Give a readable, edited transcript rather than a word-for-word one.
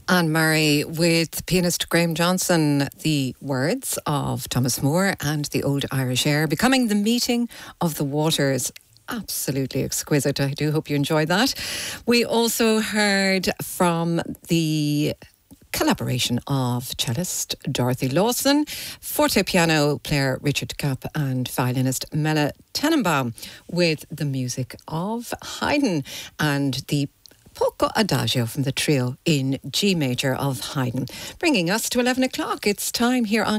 Anne Murray with pianist Graham Johnson, the words of Thomas Moore and the Old Irish Air, Becoming the Meeting of the Waters. Absolutely exquisite. I do hope you enjoyed that. We also heard from the collaboration of cellist Dorothy Lawson, forte piano player Richard Kapp and violinist Mela Tenenbaum with the music of Haydn and the Poco Adagio from the trio in G major of Haydn. Bringing us to 11 o'clock. It's time here on